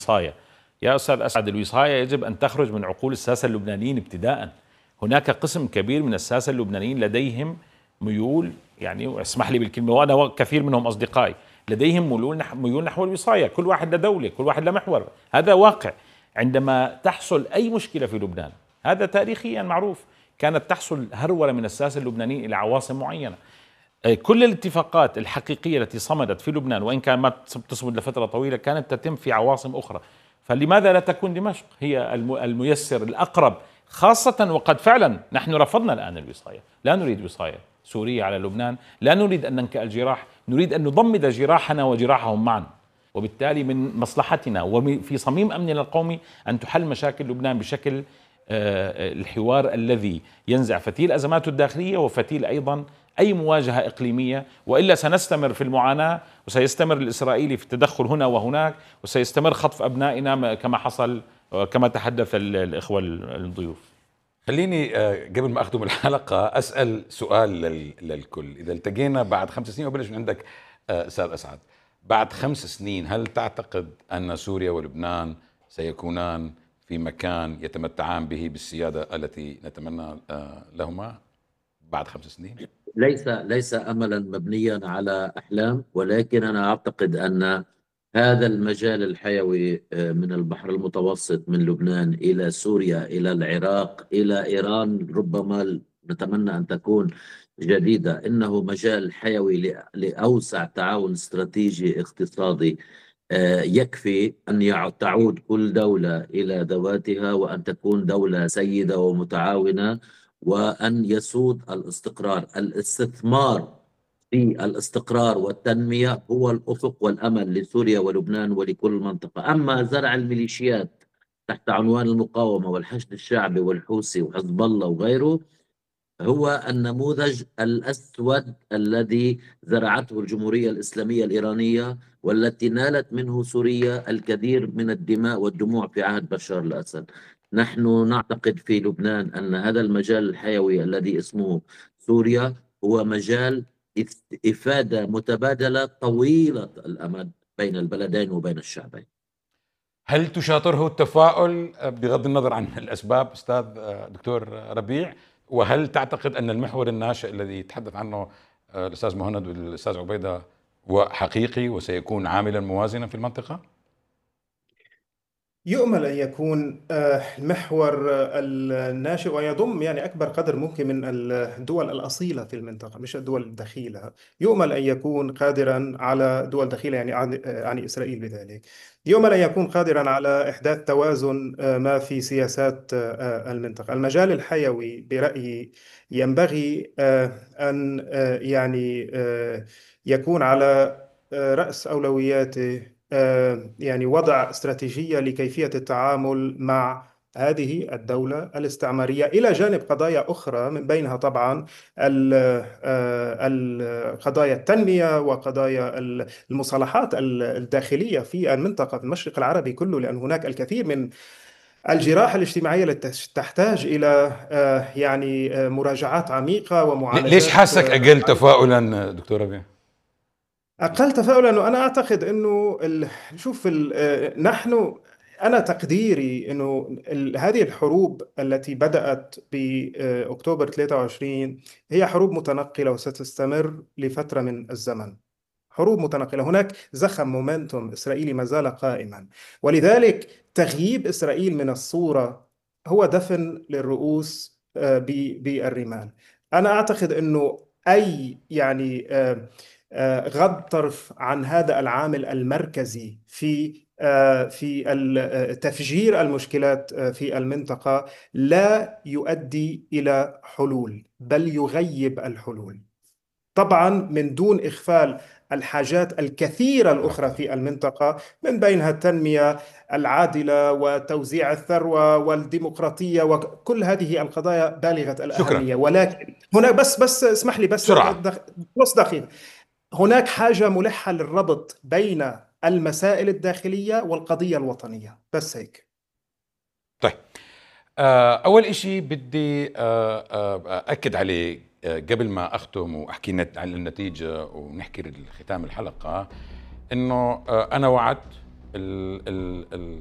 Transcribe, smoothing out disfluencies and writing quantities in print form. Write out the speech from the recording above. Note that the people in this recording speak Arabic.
الوصاية. يا أستاذ أسعد، الوصاية يجب أن تخرج من عقول الساسة اللبنانيين ابتداء. هناك قسم كبير من الساسة اللبنانيين لديهم ميول، يعني واسمح لي بالكلمة، وأنا كثير منهم أصدقائي، لديهم ميول نحو الوصاية، كل واحد لدولة، كل واحد لمحور. هذا واقع. عندما تحصل أي مشكلة في لبنان، هذا تاريخيا معروف، كانت تحصل هرولة من الساسة اللبنانيين إلى عواصم معينة. كل الاتفاقات الحقيقية التي صمدت في لبنان، وإن كان ما تصمد لفترة طويلة، كانت تتم في عواصم أخرى. فلماذا لا تكون دمشق هي الميسر الأقرب، خاصة وقد فعلا نحن رفضنا الآن الوصاية. لا نريد وصاية سورية على لبنان، لا نريد أن ننكأ الجراح، نريد أن نضمد جراحنا وجراحهم معا. وبالتالي من مصلحتنا وفي صميم أمننا القومي أن تحل مشاكل لبنان بشكل الحوار الذي ينزع فتيل أزماته الداخلية وفتيل أيضا أي مواجهة إقليمية، وإلا سنستمر في المعاناة، وسيستمر الإسرائيلي في التدخل هنا وهناك، وسيستمر خطف أبنائنا كما حصل كما تحدث الإخوة الضيوف. خليني قبل ما أختم الحلقة أسأل سؤال للكل. إذا التقينا بعد 5 سنين، وبلش من عندك أستاذ أسعد، بعد 5 سنين هل تعتقد أن سوريا ولبنان سيكونان في مكان يتمتعان به بالسيادة التي نتمنى لهما بعد 5 سنين؟ ليس املا مبنيا على احلام، ولكن انا اعتقد ان هذا المجال الحيوي من البحر المتوسط، من لبنان الى سوريا الى العراق الى ايران، ربما نتمنى ان تكون جديده، انه مجال حيوي لاوسع تعاون استراتيجي اقتصادي. يكفي ان تعود كل دوله الى ذواتها، وان تكون دوله سيده ومتعاونه، وأن يسود الاستقرار. الاستثمار في الاستقرار والتنمية هو الأفق والأمل لسوريا ولبنان ولكل المنطقة. أما زرع الميليشيات تحت عنوان المقاومة والحشد الشعبي والحوثي وحزب الله وغيره هو النموذج الأسود الذي زرعته الجمهورية الإسلامية الإيرانية، والتي نالت منه سوريا الكثير من الدماء والدموع في عهد بشار الأسد. نحن نعتقد في لبنان أن هذا المجال الحيوي الذي اسمه سوريا هو مجال إفادة متبادلة طويلة الأمد بين البلدين وبين الشعبين. هل تشاطره التفاؤل بغض النظر عن الأسباب أستاذ دكتور ربيع؟ وهل تعتقد أن المحور الناشئ الذي تحدث عنه الأستاذ مهند والأستاذ عبيدة هو حقيقي وسيكون عاملا موازنا في المنطقة؟ يؤمل أن يكون المحور الناشئ ويضم يعني أكبر قدر ممكن من الدول الأصيلة في المنطقة، مش الدول الدخيلة. يؤمل أن يكون قادرا على دول دخيلة، يعني إسرائيل بذلك. يؤمل أن يكون قادرا على إحداث توازن ما في سياسات المنطقة. المجال الحيوي برأيي ينبغي أن يعني يكون على رأس أولوياته يعني وضع استراتيجية لكيفية التعامل مع هذه الدولة الاستعمارية، إلى جانب قضايا أخرى من بينها طبعا قضايا التنمية وقضايا المصالحات الداخلية في المنطقة، في المشرق العربي كله، لأن هناك الكثير من الجراحة الاجتماعية التي تحتاج إلى يعني مراجعات عميقة ومعالجات. ليش حاسك أقل تفاؤلا دكتور ربيع؟ أقل تفاؤلا أنه أنا أعتقد أنه شوف نحن، أنا تقديري أنه هذه الحروب التي بدأت بأكتوبر 23 هي حروب متنقلة وستستمر لفترة من الزمن. حروب متنقلة، هناك زخم مومنتوم إسرائيلي ما زال قائما، ولذلك تغييب إسرائيل من الصورة هو دفن للرؤوس بالرمال. أنا أعتقد أنه أي يعني غض طرف عن هذا العامل المركزي في تفجير المشكلات في المنطقة لا يؤدي إلى حلول، بل يغيب الحلول، طبعا من دون إغفال الحاجات الكثيرة الأخرى في المنطقة، من بينها التنمية العادلة وتوزيع الثروة والديمقراطية وكل هذه القضايا بالغة الأهمية. شكرا. ولكن هنا بس اسمح لي بس نص دقيقة. هناك حاجة ملحة للربط بين المسائل الداخلية والقضية الوطنية، بس هيك. طيب، أول إشي بدي أكد عليه قبل ما أختم وأحكي عن النتيجة ونحكي ختام الحلقة، إنه أنا وعدت ال ال ال